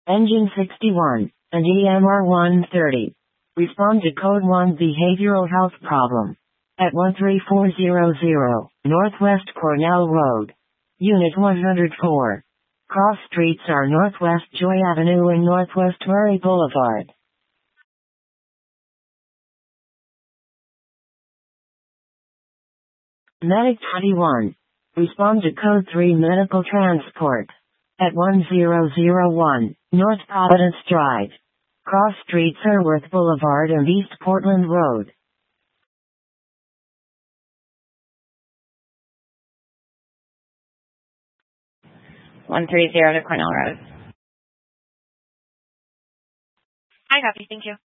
Engine 61, and EMR 130. Respond to Code 1 Behavioral Health Problem. At 13400, Northwest Cornell Road. Unit 104. Cross streets are Northwest Joy Avenue and Northwest Murray Boulevard. Medic 21. Respond to Code 3 Medical Transport. At 1001, North Providence Drive. Cross streets are Worth Boulevard and East Portland Road. One three zero to Cornell Road. I copy, thank you.